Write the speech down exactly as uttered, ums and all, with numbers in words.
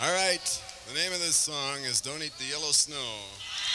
All right, the name of this song is Don't Eat the Yellow Snow.